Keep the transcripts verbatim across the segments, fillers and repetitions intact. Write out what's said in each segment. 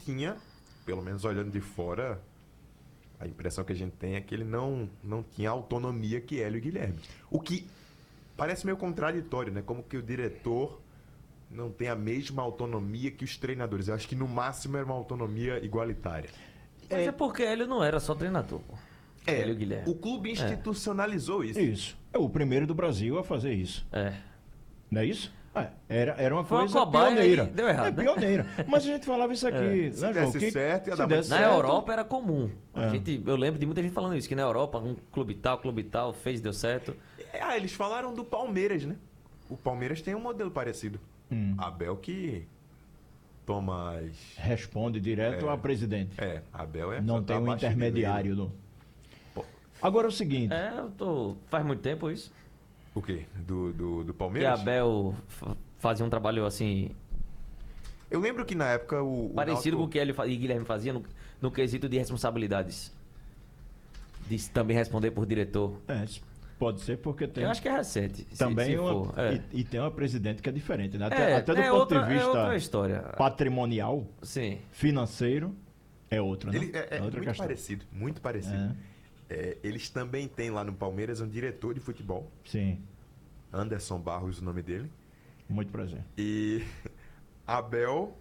tinha, pelo menos olhando de fora, a impressão que a gente tem é que ele não, não tinha a autonomia que Hélio e Guilherme. O que parece meio contraditório, né? Como que o diretor não tem a mesma autonomia que os treinadores. Eu acho que no máximo era uma autonomia igualitária. Mas é, é porque Hélio não era só treinador, pô. É, Hélio Guilherme. O clube institucionalizou é. isso. Isso. É o primeiro do Brasil a fazer isso. É. Não é isso? É, era, era uma Foi coisa uma cobaia pioneira. Deu errado, é né? pioneira. Mas a gente falava isso aqui, É. né, Se João? desse Que, certo, ia se dar desse muito Na certo, Europa era comum. A É. gente, eu lembro de muita gente falando isso, que na Europa um clube tal, clube tal, fez, deu certo. Ah, eles falaram do Palmeiras, né? O Palmeiras tem um modelo parecido. Hum. Abel que toma as... Responde direto É. ao presidente. É, Abel é... Não só tem tá um abaixo intermediário. dele. No... Agora é o seguinte. É, eu tô. Faz muito tempo isso. O quê? Do, do, do Que Palmeiras? Abel f- fazia um trabalho assim, Eu lembro que na época o... o parecido com o Náutico- que Hélio fa- e Guilherme fazia no, no quesito de responsabilidades. De também responder por diretor. É, pode ser porque tem. Eu acho que é recente. se- Também se uma, for. É. e, e tem uma presidente que é diferente, né? Até, É, até do é ponto outra, de vista é outra história. patrimonial, Sim. financeiro, é outro, né? Ele é, é outra muito questão. parecido, muito parecido. É, eles também têm lá no Palmeiras um diretor de futebol, Sim, Anderson Barros, o nome dele. muito prazer. E Abel,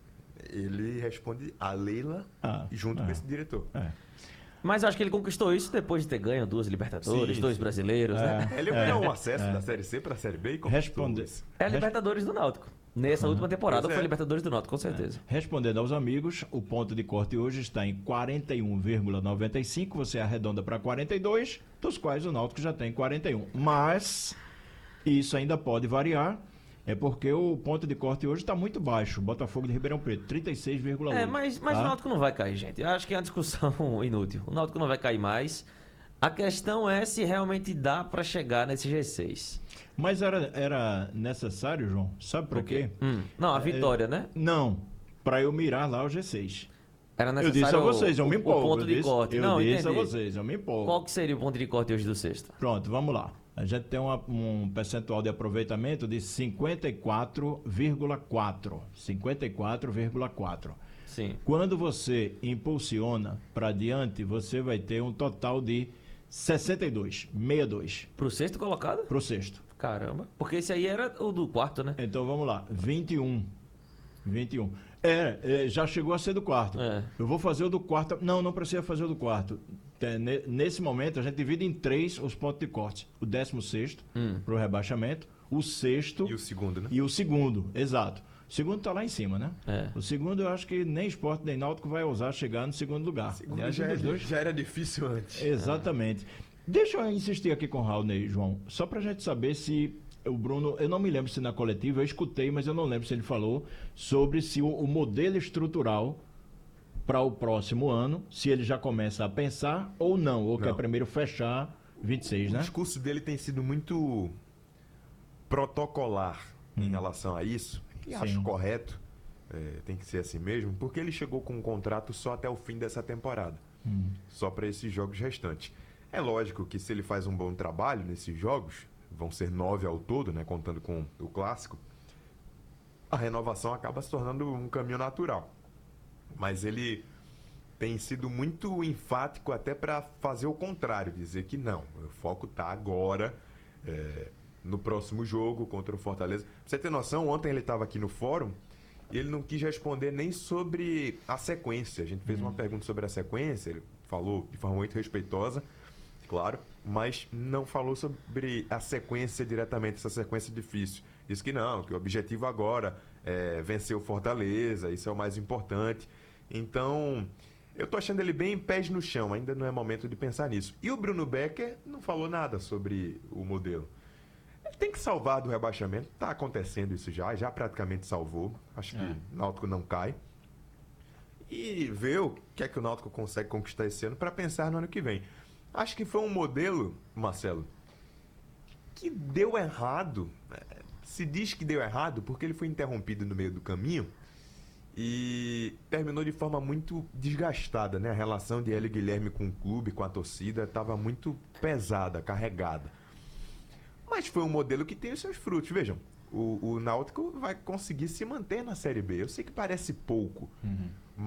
ele responde a Leila Ah, junto ah. com esse diretor. É. Mas acho que ele conquistou isso depois de ter ganho duas Libertadores, Sim, dois sim. brasileiros, né? É. Ele ganhou um acesso da Série C para a Série B e conquistou Responde. isso. É a Libertadores do Náutico. Nessa última temporada Pois é. foi a Libertadores do Náutico, com certeza. Respondendo aos amigos, o ponto de corte hoje está em quarenta e um vírgula noventa e cinco, você arredonda para quarenta e dois, dos quais o Náutico já tem quarenta e um. Mas isso ainda pode variar, é porque o ponto de corte hoje está muito baixo. Botafogo de Ribeirão Preto, trinta e seis vírgula oito. É, mas, mas tá? o Náutico não vai cair, gente. Eu acho que é uma discussão inútil. O Náutico não vai cair mais. A questão é se realmente dá para chegar nesse G seis. Mas era, era necessário, João? Sabe por quê? Hum, Não, a vitória, né? Não, para eu mirar lá o G seis. Era Eu necessário disse a vocês, eu o, me o empolgo. ponto eu de disse, corte. Eu não, disse a entendi. vocês, eu me empolgo. Qual que seria o ponto de corte hoje do sexta? Pronto, vamos lá. A gente tem uma- um percentual de aproveitamento de cinquenta e quatro vírgula quatro. cinquenta e quatro vírgula quatro. Sim. Quando você impulsiona para diante, você vai ter um total de sessenta e dois, sessenta e dois Pro sexto colocado? para o sexto. Caramba. Porque esse aí era o do quarto, né? Então vamos lá, vinte e um. vinte e um. É, é, já chegou a ser do quarto. É. Eu vou fazer o do quarto. Não, não precisa fazer o do quarto. Tem- ne- Nesse momento, a gente divide em três os pontos de corte. O décimo sexto Hum. para o rebaixamento, o sexto E o segundo, né? e o segundo, exato. O segundo está lá em cima, né? É. O segundo, eu acho que nem Sport nem Náutico vai ousar chegar no segundo lugar. Segundo Aliás, já, um dos era, dois- já era difícil antes. Exatamente. Deixa eu insistir aqui com o Raul, João, só para a gente saber se o Bruno, eu não me lembro se na coletiva, eu escutei, mas eu não lembro se ele falou sobre se o, o modelo estrutural para o próximo ano, se ele já começa a pensar ou não, ou quer Não. primeiro fechar vinte e seis, O né? discurso dele tem sido muito protocolar em Hum. relação a isso. E Sim. acho correto, é, tem que ser assim mesmo, porque ele chegou com um contrato só até o fim dessa temporada. Hum. Só para esses jogos restantes. É lógico que se ele faz um bom trabalho nesses jogos, vão ser nove ao todo, né, contando com o clássico, a renovação acaba se tornando um caminho natural. Mas ele tem sido muito enfático até para fazer o contrário, dizer que não, o foco está agora é, no próximo jogo contra o Fortaleza. Pra você ter noção, ontem ele estava aqui no fórum e ele não quis responder nem sobre a sequência. A gente fez uma pergunta sobre a sequência, ele falou de forma muito respeitosa, claro, mas não falou sobre a sequência diretamente, essa sequência difícil. Disse que não, que o objetivo agora é vencer o Fortaleza, isso é o mais importante. Então, eu tô achando ele bem pés no chão, ainda não é momento de pensar nisso. E o Bruno Becker não falou nada sobre o modelo. Ele tem que salvar do rebaixamento, tá acontecendo isso já, já praticamente salvou. Acho que É. o Náutico não cai. E ver o que é que o Náutico consegue conquistar esse ano para pensar no ano que vem. Acho que foi um modelo, Marcelo, que deu errado. É, se diz que deu errado porque ele foi interrompido no meio do caminho e terminou de forma muito desgastada, né? A relação de Hélio e Guilherme com o clube, com a torcida, estava muito pesada, carregada. Mas foi um modelo que tem os seus frutos. Vejam, o, o Náutico vai conseguir se manter na Série B. Eu sei que parece pouco, Uhum.